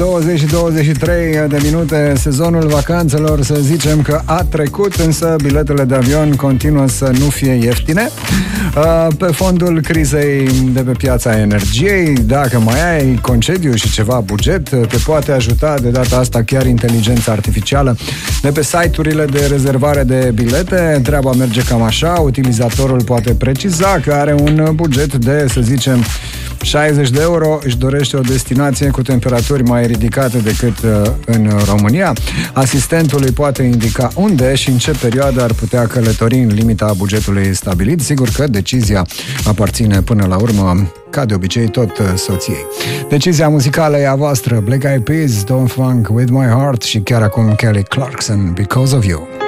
20 și 23 de minute, sezonul vacanțelor să zicem că a trecut, însă biletele de avion continuă să nu fie ieftine. Pe fondul crizei de pe piața energiei, dacă mai ai concediu și ceva buget, te poate ajuta de data asta chiar inteligența artificială. De pe site-urile de rezervare de bilete, treaba merge cam așa, utilizatorul poate preciza că are un buget de, să zicem, 60 de euro, își dorește o destinație cu temperaturi mai ridicate decât în România. Asistentul îi poate indica unde și în ce perioadă ar putea călători în limita bugetului stabilit. Sigur că decizia aparține până la urmă, ca de obicei, tot soției. Decizia muzicală e a voastră. Black Eyed Peas, Don't Funk With My Heart și chiar acum Kelly Clarkson, Because of You.